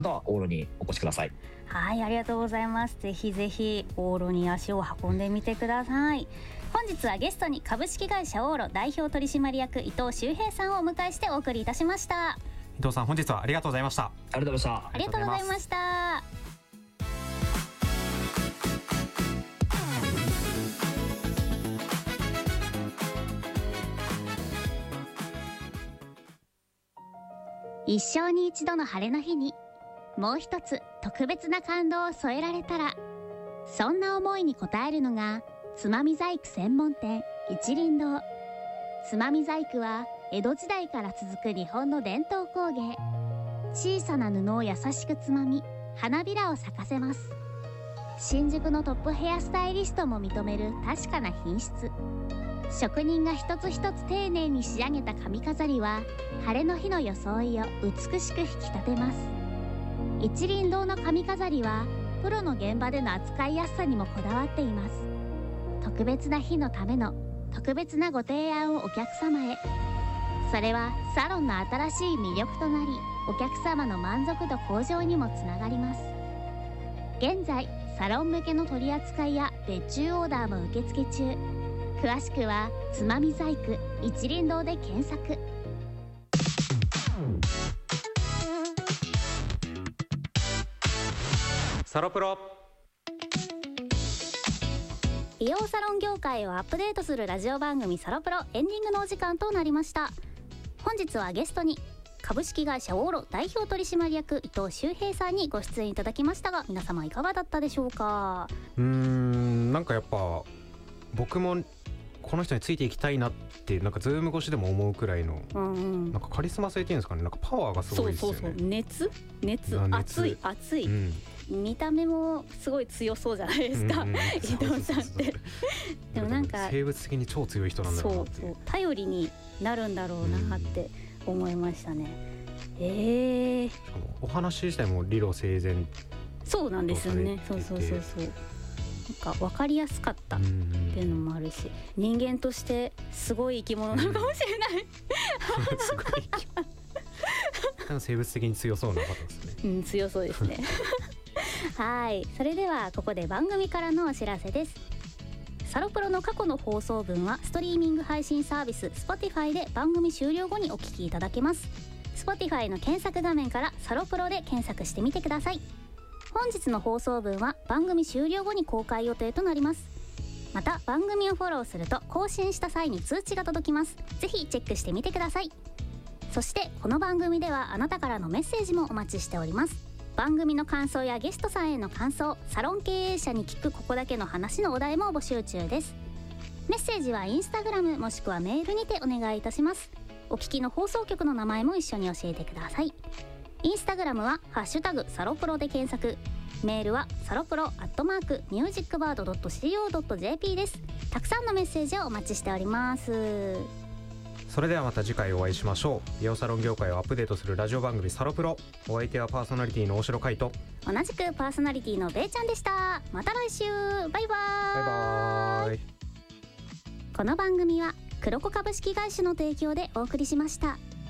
は往路にお越しください。 はい、ありがとうございます。ぜひぜひ往路に足を運んでみてください。本日はゲストに株式会社往路代表取締役伊藤修平さんをお迎えしてお送りいたしました。 伊藤さん、本日はありがとうございました。 ありがとうございました。 ありがとうございました。一生に一度の晴れの日にもう一つ特別な感動を添えられたら、そんな思いに応えるのがつまみ細工専門店一輪堂。つまみ細工は江戸時代から続く日本の伝統工芸。小さな布を優しくつまみ花びらを咲かせます。新宿のトップヘアスタイリストも認める確かな品質。職人が一つ一つ丁寧に仕上げた髪飾りは晴れの日の装いを美しく引き立てます。一輪堂の髪飾りはプロの現場での扱いやすさにもこだわっています。特別な日のための特別なご提案をお客様へ。それはサロンの新しい魅力となり、お客様の満足度向上にもつながります。現在サロン向けの取り扱いや別注オーダーも受付中。詳しくはつまみ細工一輪堂で検索。 サロプロ。 美容サロン業界をアップデートするラジオ番組サロプロ、エンディングのお時間となりました。本日はゲストに株式会社往路代表取締役伊藤修平さんにご出演いただきましたが、皆様いかがだったでしょうか。 なんかやっぱ僕もこの人についていきたいなってなんかズーム越しでも思うくらいの、なんかカリスマ性っていうんですかね、なんかパワーがすごいですよね。 そう熱熱い、見た目もすごい強そうじゃないですか、伊藤さんってでもなんか生物的に超強い人なんだろうなって。 そう頼りになるんだろうなって思いましたね。しかもお話自体も理路整然。 そうなんですよね。そうなんか分かりやすかったっていうのもあるし、人間としてすごい生き物なのかもしれない、 すごい生き物生物的に強そうな方ですね。 強そうですねはい、それではここで番組からのお知らせです。サロプロの過去の放送分はストリーミング配信サービス Spotify で番組終了後にお聞きいただけます。 Spotify の検索画面からサロプロで検索してみてください。本日の放送分は番組終了後に公開予定となります。また番組をフォローすると更新した際に通知が届きます。ぜひチェックしてみてください。そしてこの番組ではあなたからのメッセージもお待ちしております。番組の感想やゲストさんへの感想、サロン経営者に聞くここだけの話のお題も募集中です。メッセージはインスタグラムもしくはメールにてお願いいたします。お聞きの放送局の名前も一緒に教えてください。インスタグラムはハッシュタグサロプロで検索、メールはサロプロ@musicbird.co.jp です。たくさんのメッセージをお待ちしております。 それではまた次回お会いしましょう。美容サロン業界をアップデートするラジオ番組サロプロ。お相手はパーソナリティの大城海斗、 同じくパーソナリティのべーちゃんでした。また来週、バイバーイ。この番組は黒子株式会社の提供でお送りしました。